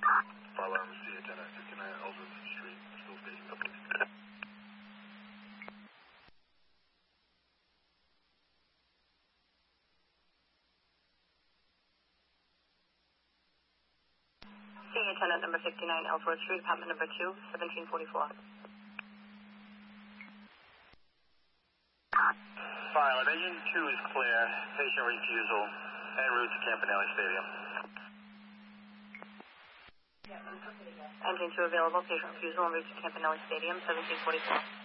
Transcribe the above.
Fire alarm received, 10 at 59 Ellsworth Street, still station W. Seeing attendant number 59 Ellsworth Street, apartment number 2, 1744. Fire alarm, engine 2 is clear, patient refusal, en route to Campanelli Stadium. Engine 2 available, patient refusal en route to Campanelli Stadium, 1744.